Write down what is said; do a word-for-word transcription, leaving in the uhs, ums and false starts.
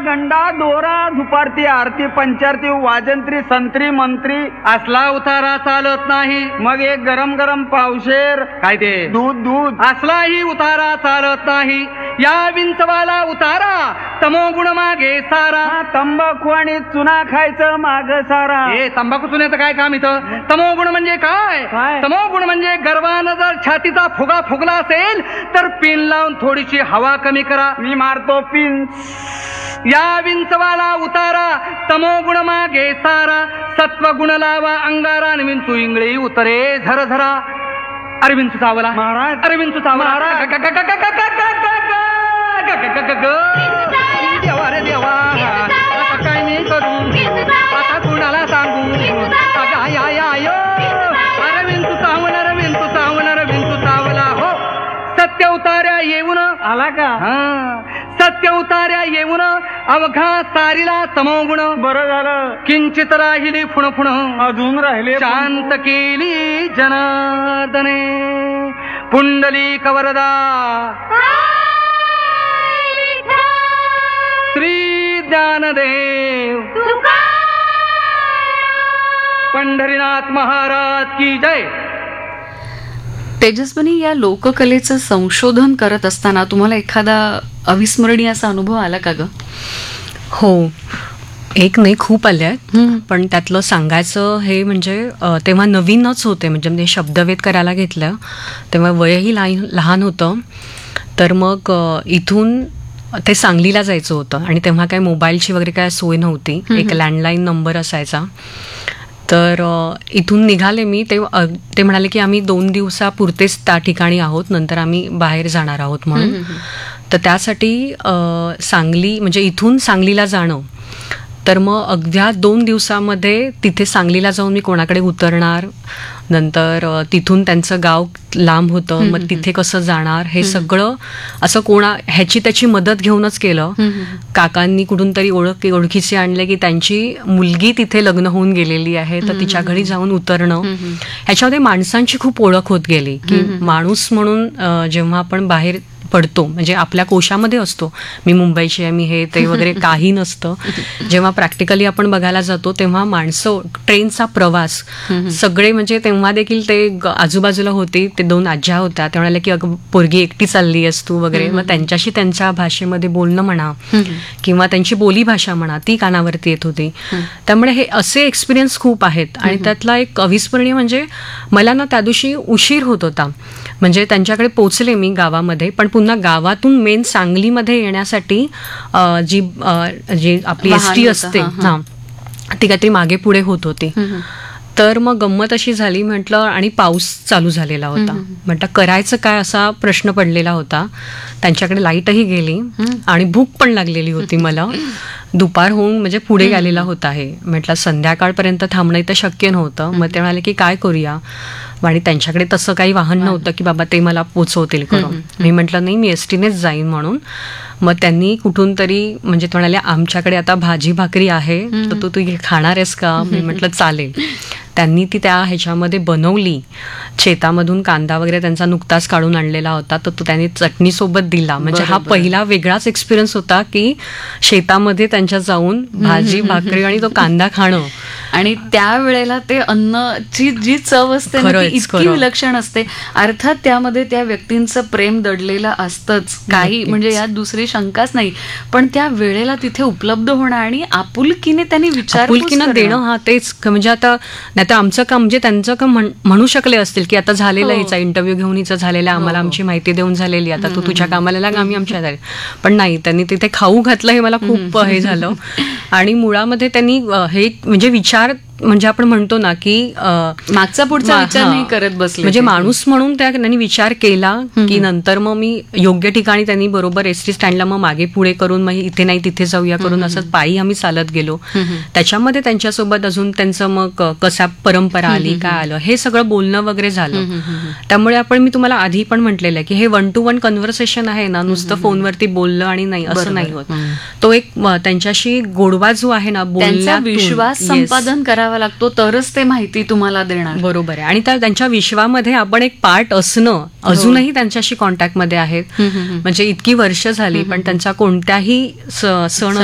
गंडा दोरा दुपारती आरती पंचारती वाजंत्री संत्री मंत्री असला उतारा चालत नाही. मग एक गरम गरम पावशेर काय ते दूध दूध असलाही उतारा चालत नाही. या विंचवाला उतारा तमोगुण मागे सारा. हा, तंबाखू आणि चुना खायचं माग सारा. हे तंबाखू चुन्याचं काय काम इथं? तमोगुण म्हणजे काय? काय? तमोगुण म्हणजे गर्वानं जर छातीचा फुगा फुगला असेल तर पिन लावून थोडीशी हवा कमी करा. मी मारतो पिन. या विंचवाला उतारा तमोगुण मागे सारा. सत्वगुण लावा अंगारा आणि विंचू इंगळी उतरे झर झरा. अरे विंचू चावला महाराज. अरे विंचू चावला महाराज. देवा रे देवा आता काय मी करू? आता कुणाला सांगू? आय आय आय अरे विंचू चावला रे विंचू चावला रे विंचू चावला. हो सत्य उतार्या येऊन आला का? हा सत्य उतार्या येऊन अवघा सारीला तमोगुण. बरं झालं किंचित राहिली फुण फुण अजून राहिले. शांत केली जनार्दने. पुंडली कवरदा श्री ज्ञानदेव पंढरीनाथ महाराज की जय. तेजस्विनी, या लोककलेचं संशोधन करत असताना तुम्हाला एखादा अविस्मरणीय असा अनुभव आला का ग? हो, एक नाही खूप आले आहेत. पण त्यातलं सांगायचं हे म्हणजे अ, तेव्हा नवीनच होते. म्हणजे म्हणजे शब्दवेध करायला घेतलं तेव्हा वयही लहान लहान होतं. तर मग अ, इथून ते सांगलीला जायचं होतं आणि तेव्हा काय मोबाईलची वगैरे काय सोय नव्हती. एक लँडलाईन नंबर असायचा. तर इथून निघाले मी. ते ते म्हणाले की आम्ही दोन दिवसापुरतेच त्या ठिकाणी आहोत, नंतर आम्ही बाहेर जाणार आहोत म्हणून. तर त्यासाठी सांगली म्हणजे इथून सांगलीला जाणं. तर मग अगद्या दोन दिवसामध्ये तिथे सांगलीला जाऊन मी कोणाकडे उतरणार, नंतर तिथून त्यांचं गाव लांब होतं, मग तिथे कसं जाणार, हे सगळं असं कोणा ह्याची त्याची मदत घेऊनच केलं. काकांनी कुठून तरी ओळख ओळखीचे आणले की त्यांची मुलगी तिथे लग्न होऊन गेलेली आहे, तर तिच्या घरी जाऊन उतरणं. ह्याच्यामध्ये माणसांची खूप ओळख होत गेली की माणूस म्हणून जेव्हा आपण बाहेर पडतो म्हणजे आपल्या कोशामध्ये असतो, मी मुंबईची आहे, मी हे ते वगैरे काही नसतं. जेव्हा प्रॅक्टिकली आपण बघायला जातो तेव्हा माणसं, ट्रेनचा प्रवास सगळे म्हणजे तेव्हा देखील ते आजूबाजूला होते. ते दोन आज्या होत्या, त्या म्हणाल्या की अगं पोरगी एकटी चालली आहेस तू वगैरे. मग त्यांच्याशी त्यांच्या भाषेमध्ये बोलणं म्हणा किंवा त्यांची बोली भाषा म्हणा ती कानावरती येत होती. त्यामुळे हे असे एक्सपिरियन्स खूप आहेत. आणि त्यातला एक अविस्मरणीय म्हणजे मला ना त्या दिवशी उशीर होत होता. म्हणजे त्यांच्याकडे पोचले मी गावामध्ये, पण पुन्हा गावातून मेन सांगलीमध्ये येण्यासाठी जी जी आपली एस टी असते हा ती काहीतरी मागे पुढे होत होती. तर मग गंमत अशी झाली, म्हटलं, आणि पाऊस चालू झालेला होता. म्हटलं करायचं काय असा प्रश्न पडलेला होता. त्यांच्याकडे लाईटही गेली आणि भूक पण लागलेली होती मला. दुपार होऊन म्हणजे पुढे गेलेला होता हे. म्हटलं संध्याकाळपर्यंत थांबणं तर शक्य नव्हतं. मग ते म्हणाले की काय करूया, आणि त्यांच्याकडे तसं काही वाहन नव्हतं की बाबा ते मला पोचवतील करून. मी म्हटलं नाही, मी एस टीनेच जाईन म्हणून. मग त्यांनी कुठून तरी म्हणजे ते म्हणाले आमच्याकडे आता भाजी भाकरी आहे तर तू तू खाणार आहेस का? मी म्हटलं चालेल. त्यांनी ती त्या ह्याच्यामध्ये बनवली. शेतामधून कांदा वगैरे त्यांचा नुकताच काढून आणलेला होता, तर तो त्यांनी चटणीसोबत दिला. म्हणजे हा पहिला वेगळाच एक्सपिरियन्स होता की शेतामध्ये त्यांच्या जाऊन भाजी भाकरी आणि तो कांदा खाणं. आणि त्यावेळेला ते अन्नची जी चव असते ना ती इतकी विलक्षण असते. अर्थात त्यामध्ये त्या व्यक्तींचं प्रेम दडलेलं असतंच, काही म्हणजे यात दुसरी शंकाच नाही. पण त्या वेळेला तिथे उपलब्ध होणं आणि आपुलकीने त्यांनी विचार आपुलकीनं देणं, हा तेच म्हणजे आता नाही तर आमचं काम म्हणजे त्यांचं काम म्हणू शकले असतील की आता झालेलं हिचा इंटरव्ह्यू घेऊन हिचं झालेलं, आम्हाला आमची माहिती देऊन झालेली, आता तू तुझ्या कामाला लाग, आम्ही आमच्या झाले. पण नाही, त्यांनी तिथे खाऊ घातलं, हे मला खूप हे झालं. आणि मुळामध्ये त्यांनी हे म्हणजे विचार म्हणजे आपण म्हणतो ना की मागचा पुढचा विचार नाही करत बसले. म्हणजे माणूस म्हणून त्या त्यांनी विचार केला की नंतर मग मी योग्य ठिकाणी त्यांनी बरोबर एसटी स्टँडला मग मागे पुढे करून मग इथे नाही तिथे जाऊया करून असं पायी आम्ही चालत गेलो. त्याच्यामध्ये त्यांच्यासोबत अजून त्यांचं मग कसा परंपरा आली, काय आलं, हे सगळं बोलणं वगैरे झालं. त्यामुळे आपण मी तुम्हाला आधी पण म्हटलेलं आहे की हे वन टू वन कन्व्हर्सेशन आहे ना, नुसतं फोनवरती बोललं आणि नाही असं नाही होत. तो एक त्यांच्याशी गोडवा जो आहे ना, बोलण्यात विश्वास संपादन करा लागतो तरच ते माहिती तुम्हाला देणार. बरोबर आहे. आणि त्या त्यांच्या विश्वामध्ये आपण एक पार्ट असणं, अजूनही त्यांच्याशी कॉन्टॅक्टमध्ये आहेत. म्हणजे इतकी वर्ष झाली पण त्यांचा कोणत्याही सण